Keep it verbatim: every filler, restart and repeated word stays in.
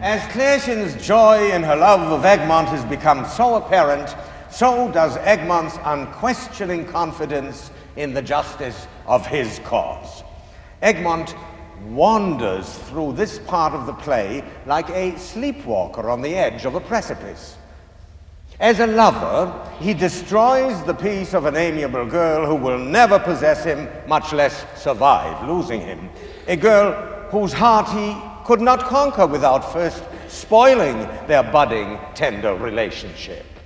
As Clearsian's joy in her love of Egmont has become so apparent, so does Egmont's unquestioning confidence in the justice of his cause. Egmont wanders through this part of the play like a sleepwalker on the edge of a precipice. As a lover, he destroys the peace of an amiable girl who will never possess him, much less survive losing him. A girl whose heart he could not conquer without first spoiling their budding, tender relationship.